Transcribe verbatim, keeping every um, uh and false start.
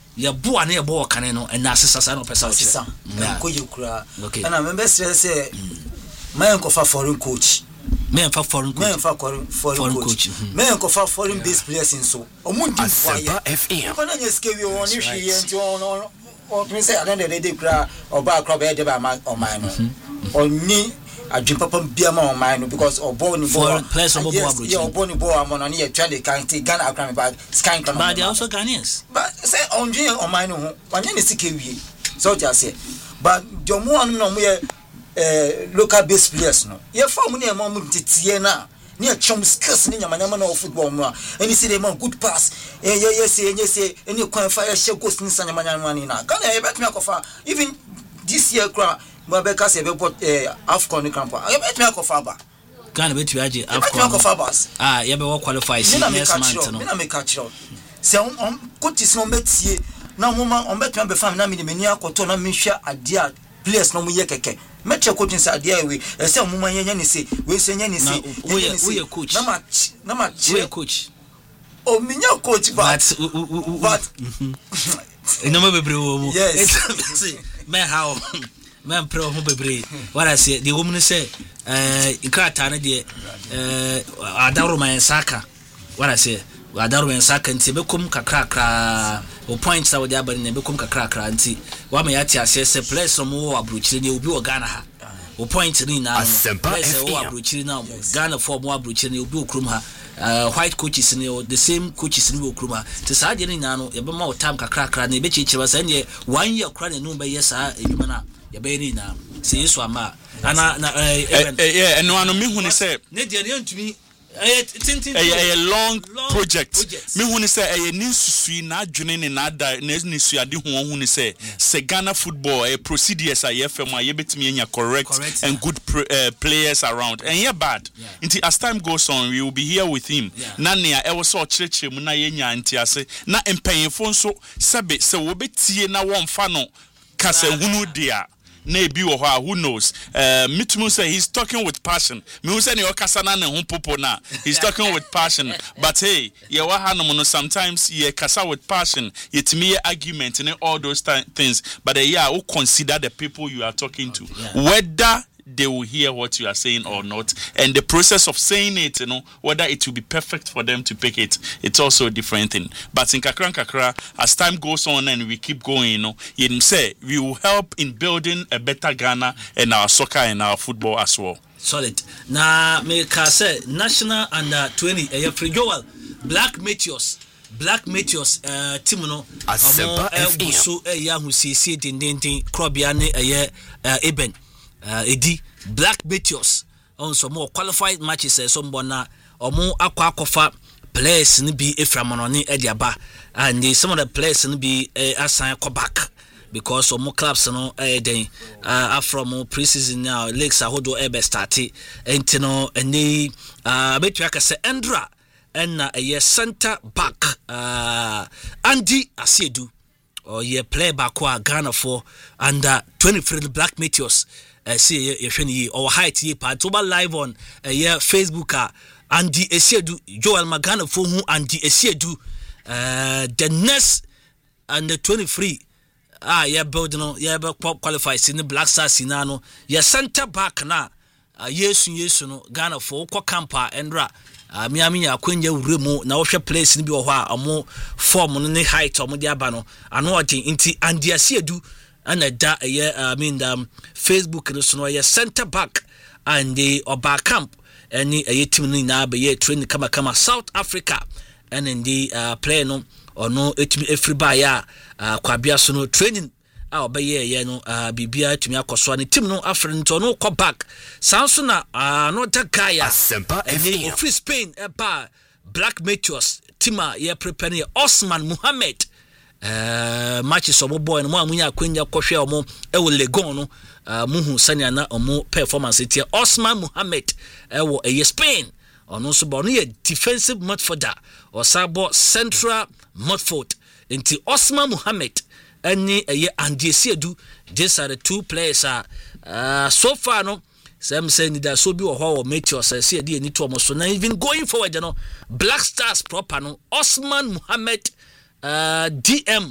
ya boa na ya boa kan no na asesa no pesa o sisa ko yekura ana member say my uncle for foreign coach me for foreign coach me for foreign coach me uncle for foreign based players in so omundi Asempa F M ko na nyeske wi won ni hwie nti on on me say adon dey dey kura oba club e dey ba o man no oni adwin papa bia ma o man no because obo ni foreign players obo bo abroad yeah obo ni bo amon na ye try dey kan take Ghana akran ba scan kan but they also Ghanaians but say on dwin o man no ho wanye ni sike wi so just say but jomo anu no mo ye eh local based players no ye form na e ma mu titie na ni a chom skills ni nyamanyama na football mu any say dem good pass eh yes yes yes any kwan fire share goals ni nyamanyama ni na Ghana e bet me akofa even this year kra mo be ka se be put eh AFCON camp e bet me akofa ba Ghana bet we age AFCON akofa ba ah ye be we qualify see next month no me na me catch up se on coach is no metie na mo ma on bet me be fam na me ni mani akoto na me hwa ade a players no mo ye keke meche coaching sa dia we e say mo man yenya ni say we say yenya ni say we we coach na ma na ma we coach o minya coach but but no me bebre wo yes see me how me pro mo bebre what I say the woman say eh ikata na de eh adaro man saka what I say adaro man saka nti be kom kakra kra o points that we dey abani be kom kakra kra nti wa me yati ase se place mo abrochire ne obi o Ghana ha o point ni na place o abrochire na Ghana for mo abrochire ne obi o krum ha uh, white coaches ne the same coaches ne o krum ha te sa de ni na no ye be ma o time kakra kra ne be chichira sa ne one year kra ne no be yes a edwuma na ye be ni na se yeso ama ana na eh eh eno ano me hu ne se ne de ne ntumi eh tintin eh long project me hu ne se eh ni susui na adwene ne na da na ni suade hu hu ne se se Ghana football eh procedures are yefem a ye betimi anya correct and good uh, players around and yeah bad until as time goes on we will be here with him na ne a e wo so chirechire mu na ye nya ntiase na empanyefo nso sebe se wo betie na won fa no ka se hunu dia na ebi wo ha who knows uh mitmu say he's talking with passion me say ne okasa na ne ho popo na he's talking with passion but hey ye wa ha no no sometimes ye kasa with passion yet me argument and all those things but uh, yeah we consider the people you are talking to whether they will hear what you are saying or not, and the process of saying it, you know, whether it will be perfect for them to pick it, it's also a different thing. But in Kakra Kakra, as time goes on and we keep going, you know, you say we will help in building a better Ghana and our soccer and our football as well. Solid. Now, me can say national under twenty. A free Joel Black Meteors. Black Meteors uh team no Asempa F M so eh ya hu C C din din din Krobia ne eh Eben uh edi Black Meteors on some more qualified matches eh so mbona omo akwa akofa players ni bi eframononi e diaba and some of the players ni bi assign come back because some clubs no eh den uh from pre-season now leagues ahodo e be start entino eni uh betwa ka se Endra and a center back uh Andy Asiedu or ye play back Ghana for under twenty-three Black Meteors. Uh, see ye or height ye part live on uh, yeah Facebook uh, Andy Asiedu Joel Magana for who Andy Asiedu uh the next under twenty-three ah yeah building on yeah qualifies in the Black Stars sinano yeah center back na uh, yes yes no Ghana for ko camper Endra Uh, mi ami akwenya wuremu na wo hwe place ni bi wo ho a omo form no ne height omo di aba no ano odi nti Andy Asiedu ana da ye I mean um, Facebook no so no ye center back and the oba camp any a team ni na be ye train kama kama South Africa and in the uh, play no or no etimi everybody ya uh, kwabia so no training a obeye ye no uh, bibia tumi akoso ne team no afre nto no ko back sanso na uh, no takaya Asempa F M free Spain eba Black Meteors team a ye prepare Osman Mohammed uh, matches omo boy no mo amunya kwenya kohwe omo e wo Legon no uh, muhu sanya na omo performance tie Osman Mohammed e wo e Spain ono so bo no ye defensive midfielder or sabo central midfield into Osman Mohammed any a year and Asiedu. These are the two players are uh, so far no some saying that so be or Meteors I see any to almost so now even going forward you know Black Stars proper no Osman Mohammed uh D M